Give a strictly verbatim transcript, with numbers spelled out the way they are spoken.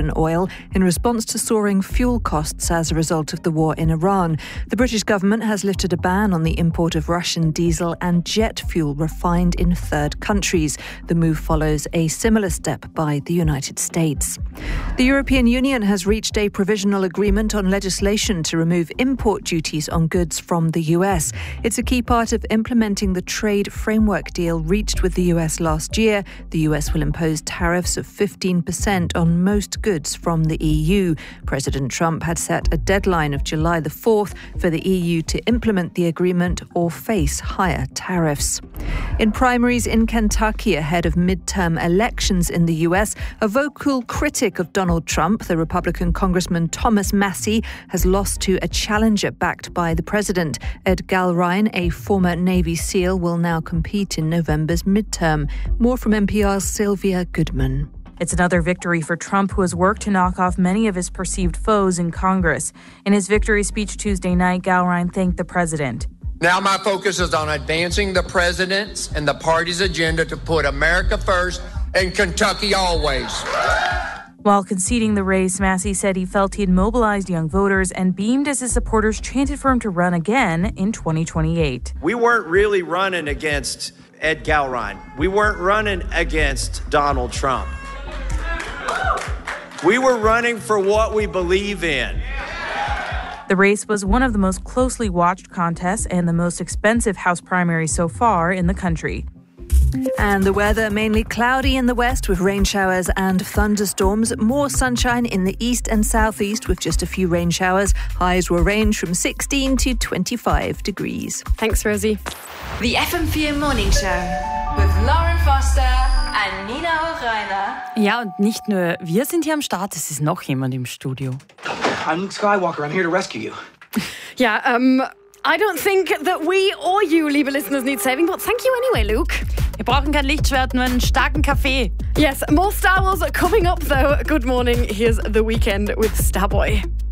Russian oil in response to soaring fuel costs as a result of the war in Iran. The British government has lifted a ban on the import of Russian diesel and jet fuel refined in third countries. The move follows a similar step by the United States. The European Union has reached a provisional agreement on legislation to remove import duties on goods from the U S. It's a key part of implementing the trade framework deal reached with the U S last year. The U S will impose tariffs of fifteen percent on most goods from the E U. President Trump had set a deadline of July the fourth for the E U to implement the agreement or face higher tariffs. In primaries in Kentucky ahead of midterm elections in the U S, a vocal critic of Donald Trump, the Republican Congressman Thomas Massie, has lost to a challenger backed by the president. Ed Galrine, a former Navy SEAL, will now compete in November's midterm. More from N P R's Sylvia Goodman. It's another victory for Trump, who has worked to knock off many of his perceived foes in Congress. In his victory speech Tuesday night, Galrine thanked the president. Now my focus is on advancing the president's and the party's agenda to put America first and Kentucky always. While conceding the race, Massie said he felt he had mobilized young voters and beamed as his supporters chanted for him to run again in twenty twenty-eight. We weren't really running against Ed Galrine. We weren't running against Donald Trump. We were running for what we believe in. The race was one of the most closely watched contests and the most expensive House primary so far in the country. And the weather, mainly cloudy in the west with rain showers and thunderstorms. More sunshine in the east and southeast with just a few rain showers. Highs will range from sixteen to twenty-five degrees. Thanks, Rosie. The F M four Morning Show with Lauren Foster and Nina Hochreiner. Ja, und nicht nur wir sind hier am Start, es ist noch jemand im Studio. I'm Luke Skywalker. I'm here to rescue you. Ja, um, I don't think that we or you, liebe listeners, need saving, but thank you anyway, Luke. Wir brauchen kein Lichtschwert, nur einen starken Kaffee. Yes, more Star Wars coming up, though. Good morning. Here's The Weeknd with Starboy.